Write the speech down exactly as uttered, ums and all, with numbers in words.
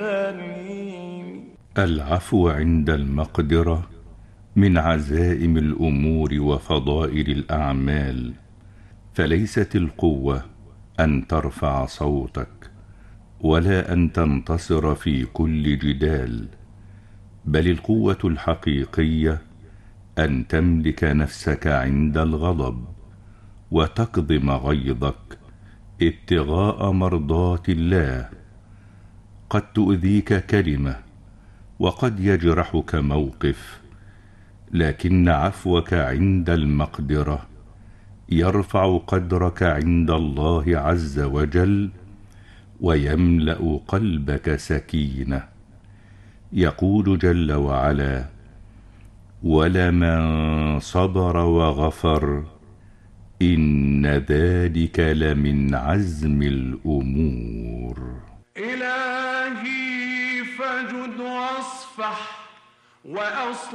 العفو عند المقدرة من عزائم الأمور وفضائل الأعمال، فليست القوة أن ترفع صوتك ولا أن تنتصر في كل جدال، بل القوة الحقيقية أن تملك نفسك عند الغضب وتكظم غيظك ابتغاء مرضات الله. قد تؤذيك كلمة وقد يجرحك موقف، لكن عفوك عند المقدرة يرفع قدرك عند الله عز وجل ويملأ قلبك سكينة. يقول جل وعلا: ولمن صبر وغفر إن ذلك لمن عزم الأمور. إلهي فجد واصفح وأصلح